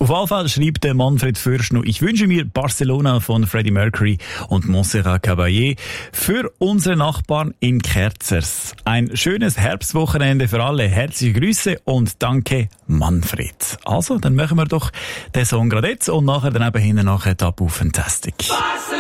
Auf jeden Fall schreibt der Manfred Fürst noch: Ich wünsche mir Barcelona von Freddie Mercury und Montserrat Caballé für unsere Nachbarn in Kerzers. Ein schönes Herbstwochenende für alle. Herzliche Grüße und danke, Manfred. Also, dann machen wir doch den Song gerade jetzt und nachher dann eben hinten nachher Tabu Fantastic.